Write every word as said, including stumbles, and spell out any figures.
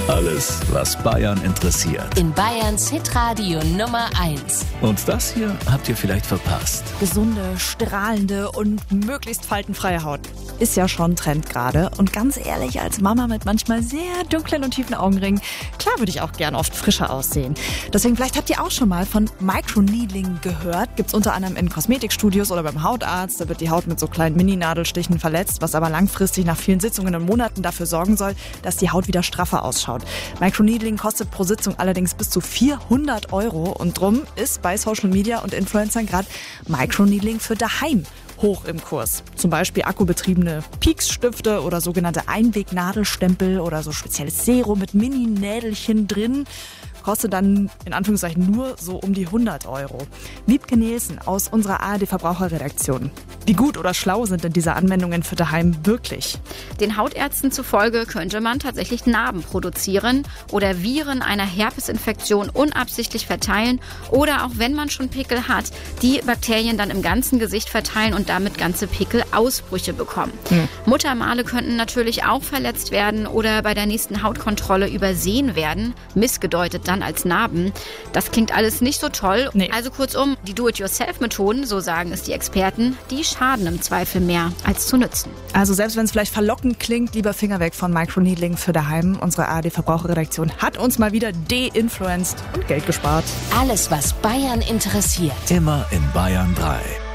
Alles, was Bayern interessiert. In Bayerns Hitradio Nummer eins. Und das hier habt ihr vielleicht verpasst. Gesunde, strahlende und möglichst faltenfreie Haut. Ist ja schon Trend gerade. Und ganz ehrlich, als Mama mit manchmal sehr dunklen und tiefen Augenringen, klar würde ich auch gern oft frischer aussehen. Deswegen, vielleicht habt ihr auch schon mal von Microneedling gehört. Gibt's unter anderem in Kosmetikstudios oder beim Hautarzt. Da wird die Haut mit so kleinen Mini-Nadelstichen verletzt, was aber langfristig nach vielen Sitzungen und Monaten dafür sorgen soll, dass die Haut wieder straffer ausschaut. Microneedling kostet pro Sitzung allerdings bis zu vierhundert Euro. Und drum ist bei Social Media und Influencern gerade Microneedling für daheim hoch im Kurs. Zum Beispiel akkubetriebene Pieksstifte oder sogenannte Einwegnadelstempel oder so spezielles Serum mit Mini-Nädelchen drin. Kostet dann in Anführungszeichen nur so um die hundert Euro. Wiebke Nielsen aus unserer A R D-Verbraucherredaktion. Wie gut oder schlau sind denn diese Anwendungen für daheim wirklich? Den Hautärzten zufolge könnte man tatsächlich Narben produzieren oder Viren einer Herpesinfektion unabsichtlich verteilen oder auch wenn man schon Pickel hat, die Bakterien dann im ganzen Gesicht verteilen und damit ganze Pickelausbrüche bekommen. Hm. Muttermale könnten natürlich auch verletzt werden oder bei der nächsten Hautkontrolle übersehen werden, missgedeutet dann als Narben. Das klingt alles nicht so toll. Nee. Also kurzum, die Do-it-yourself-Methoden, so sagen es die Experten, die schaden im Zweifel mehr als zu nützen. Also selbst wenn es vielleicht verlockend klingt, lieber Finger weg von Microneedling für daheim. Unsere A R D-Verbraucherredaktion hat uns mal wieder de-influenced und Geld gespart. Alles, was Bayern interessiert. Immer in Bayern drei.